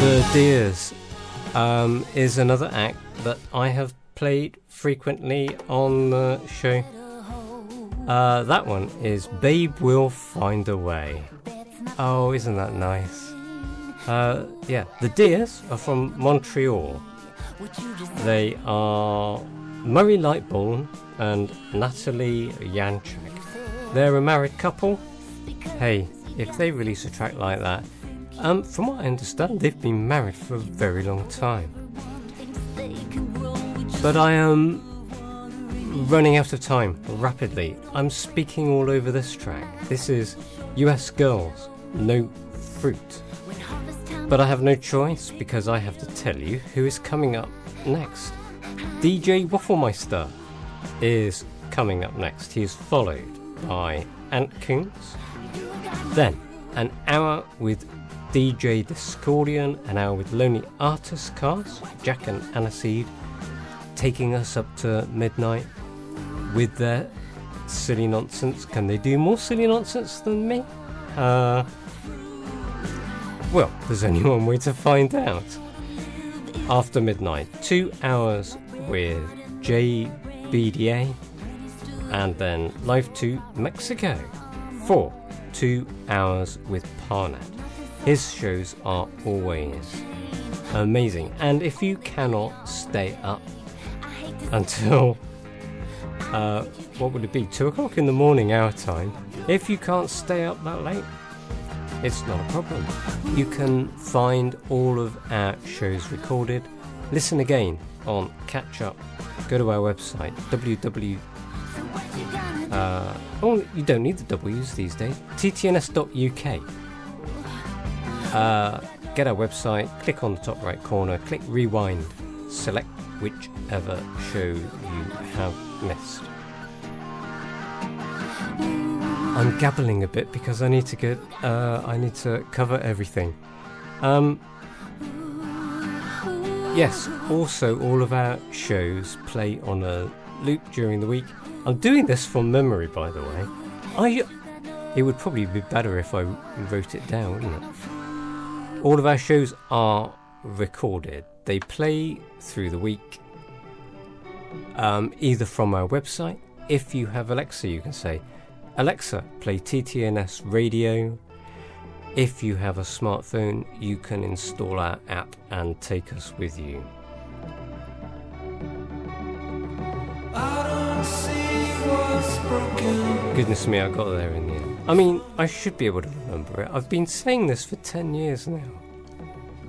The Dears is another act that I have played frequently on the show. That one is Babe Will Find a Way. Oh, isn't that nice? Yeah, the Dears are from Montreal. They are Murray Lightbourne and Natalie Yanchak. They're a married couple. Hey, if they release a track like that, from what I understand, they've been married for a very long time. But I am running out of time rapidly. I'm speaking all over this track. This is US Girls, No Fruit. But I have no choice because I have to tell you who is coming up next. DJ Wafflemeister is coming up next. He is followed by Ant Coons. Then an hour with DJ Discordian, an hour with Lonely Artist Cast, Jack and Aniseed, taking us up to midnight with their silly nonsense. Can they do more silly nonsense than me? Well, there's only one way to find out. After midnight, 2 hours with JBDA, and then live to Mexico for 2 hours with Parnet. His shows are always amazing, and if you cannot stay up until what would it be, 2 o'clock in the morning our time, if you can't stay up that late, it's not a problem. You can find all of our shows recorded, listen again on Catch Up, go to our website oh, you don't need the W's these days, ttns.uk. Get our website, click on the top right corner, click rewind, select whichever show you have missed. I'm gabbling a bit because I need to cover everything. Yes, also all of our shows play on a loop during the week. I'm doing this from memory, by the way. It would probably be better if I wrote it down, wouldn't it? All of our shows are recorded. They play through the week, either from our website. If you have Alexa, you can say, Alexa, play TTNS radio. If you have a smartphone, you can install our app and take us with you. Goodness me, I got there in the end. I mean, I should be able to remember it. I've been saying this for 10 years now.